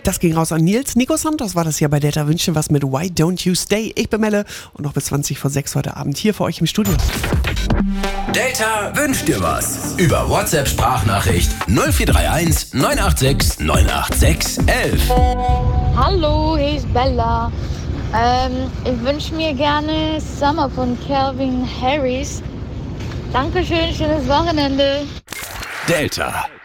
Das ging raus an Nils. Nico Santos war das hier bei Delta Wünsche was mit Why Don't You Stay? Ich bin Melle und noch bis 20 vor 6 heute Abend hier für euch im Studio. Delta wünscht dir was. Über WhatsApp-Sprachnachricht 0431 986 986 11. Hallo, hier ist Bella. Ich wünsche mir gerne Summer von Calvin Harris. Dankeschön, schönes Wochenende. Delta.